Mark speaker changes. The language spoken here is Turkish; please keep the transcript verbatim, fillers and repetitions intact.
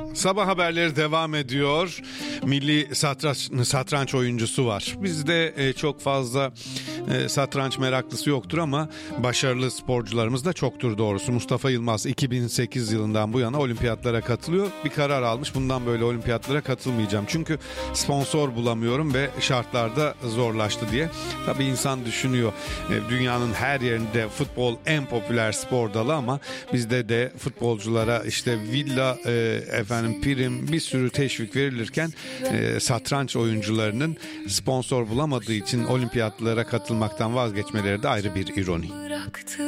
Speaker 1: Sabah haberleri devam ediyor. Milli satranç, satranç oyuncusu var. Bizde e, çok fazla e, satranç meraklısı yoktur ama başarılı sporcularımız da çoktur doğrusu. Mustafa Yılmaz iki bin sekiz yılından bu yana olimpiyatlara katılıyor. Bir karar almış, bundan böyle olimpiyatlara katılmayacağım. Çünkü sponsor bulamıyorum ve şartlarda zorlaştı diye. Tabii insan düşünüyor. E, dünyanın her yerinde futbol en popüler spor dalı ama bizde de futbolculara işte villa, e, efendim prim, bir sürü teşvik verilirken e, satranç oyuncularının sponsor bulamadığı için olimpiyatlara katılmaktan vazgeçmeleri de ayrı bir ironi.